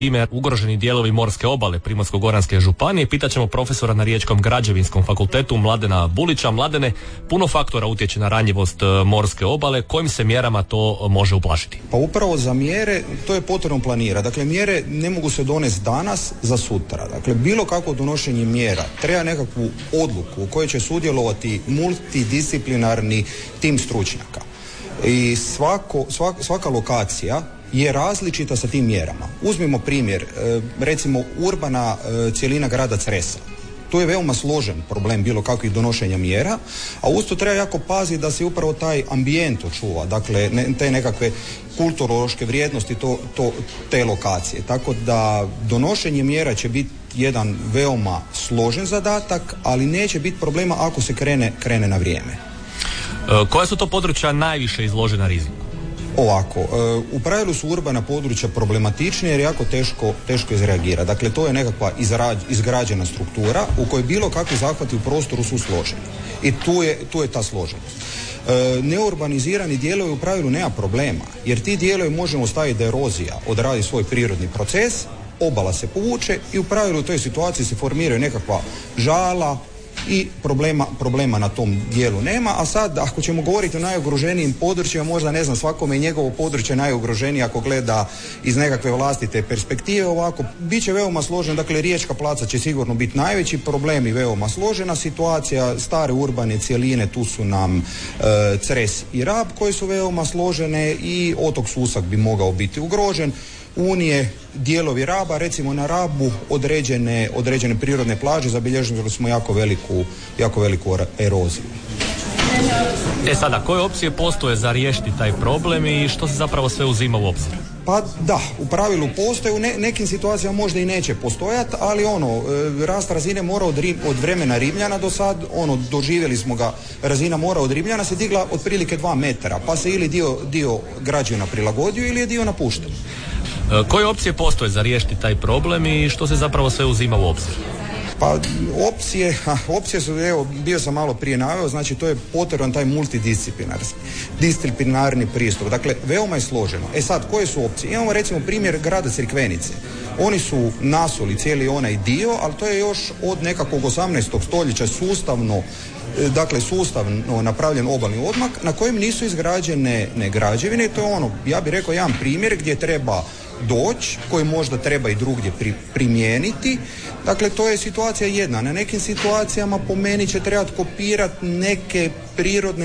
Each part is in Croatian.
Time ugroženi dijelovi morske obale Primorsko-goranske županije. Pitaćemo profesora na Riječkom građevinskom fakultetu Mladena Bulića. Mladene, puno faktora utječe na ranjivost morske obale. Kojim se mjerama to može ublažiti? Pa upravo za mjere to je potrebno planirati. Dakle, mjere ne mogu se donesti danas za sutra. Dakle, bilo kakvo donošenje mjera treba nekakvu odluku u kojoj će sudjelovati multidisciplinarni tim stručnjaka. I svaka lokacija je različita sa tim mjerama. Uzmimo primjer, recimo urbana cjelina grada Cresa. Tu je veoma složen problem bilo kakvih donošenja mjera, a usto treba jako paziti da se upravo taj ambijent očuva, dakle te nekakve kulturološke vrijednosti te lokacije. Tako da donošenje mjera će biti jedan veoma složen zadatak, ali neće biti problema ako se krene na vrijeme. Koja su to područja najviše izložena riziku? Ovako, u pravilu su urbana područja problematičnije jer jako teško izreagira. Dakle, to je nekakva izgrađena struktura u kojoj bilo kakvi zahvati u prostoru su složeni. I tu je ta složenost. Neurbanizirani dijelovi u pravilu nema problema, jer ti dijelovi možemo staviti da erozija odradi svoj prirodni proces, obala se povuče i u pravilu u toj situaciji se formiraju nekakva žala i problema na tom dijelu nema. A sad, ako ćemo govoriti o najugroženijim područjima, možda ne znam, svakome je njegovo područje najugroženije ako gleda iz nekakve vlastite perspektive. Ovako, bit će veoma složeno, dakle Riječka placa će sigurno biti najveći problem i veoma složena situacija, stare urbane cjeline, tu su nam Cres i Rab koji su veoma složene i otok Susak bi mogao biti ugrožen. Unije, dijelovi Raba, recimo na Rabu određene prirodne plaže zabilježili smo jako veliku eroziju. Sada, koje opcije postoje za riješiti taj problem i što se zapravo sve uzima u obzir? Pa da, u pravilu postoje, u nekim situacijama možda i neće postojati, ali rast razine mora od vremena Rimljana do sad, doživjeli smo ga, razina mora od Rimljana se digla otprilike 2 metra, pa se ili dio građevina prilagodio ili je dio napušten. Koje opcije postoje za riješiti taj problem i što se zapravo sve uzima u obzir? Pa opcije su, evo, bio sam malo prije naveo, znači to je potreban taj multidisciplinarni pristup. Dakle, veoma je složeno. Sad, koje su opcije? Imamo recimo primjer grada Crikvenice. Oni su nasuli cijeli onaj dio, ali to je još od nekakvog 18. stoljeća sustavno napravljen obalni odmak na kojem nisu izgrađene građevine. To je ja bih rekao, jedan primjer gdje treba doći, koji možda treba i drugdje primijeniti. Dakle, to je situacija jedna. Na nekim situacijama po meni će trebati kopirati neke prirodne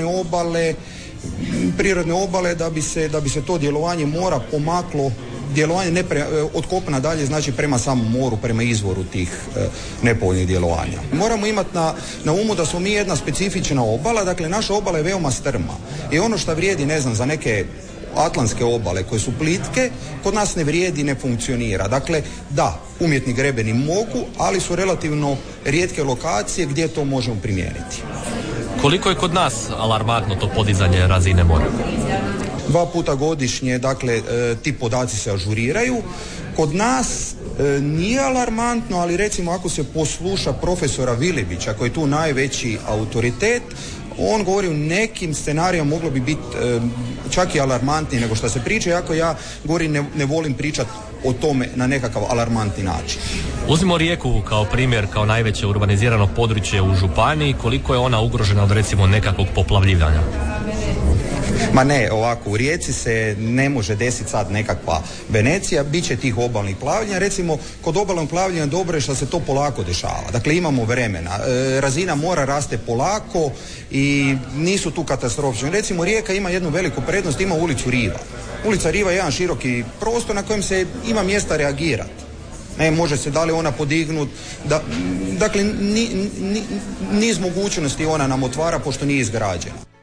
obale da bi se to djelovanje mora pomaklo, djelovanje od kopna dalje, znači prema samom moru, prema izvoru tih nepovoljnih djelovanja. Moramo imati na umu da smo mi jedna specifična obala, dakle naša obala je veoma strma. I ono što vrijedi, ne znam, za neke atlantske obale koje su plitke, kod nas ne vrijedi, ne funkcionira. Dakle, da, umjetni grebeni mogu, ali su relativno rijetke lokacije gdje to možemo primijeniti. Koliko je kod nas alarmantno to podizanje razine mora? 2 puta godišnje, dakle, ti podaci se ažuriraju. Kod nas nije alarmantno, ali recimo ako se posluša profesora Vilibića, koji je tu najveći autoritet, on govori u nekim scenarijama moglo bi biti čak i alarmantniji nego što se priča, iako ja govorim ne volim pričati o tome na nekakav alarmantni način. Uzmimo Rijeku kao primjer, kao najveće urbanizirano područje u županiji, koliko je ona ugrožena od recimo nekakvog poplavljivanja? Ma ne, ovako, u Rijeci se ne može desiti sad nekakva Venecija, bit će tih obalnih plavljenja. Recimo, kod obalnog plavljenja dobro je što se to polako dešava. Dakle, imamo vremena. Razina mora raste polako i nisu tu katastrofične. Recimo, Rijeka ima jednu veliku prednost, ima ulicu Riva. Ulica Riva je jedan široki prostor na kojem se ima mjesta reagirati. Ne, može se da li ona podignut, dakle, niz mogućnosti ona nam otvara pošto nije izgrađena.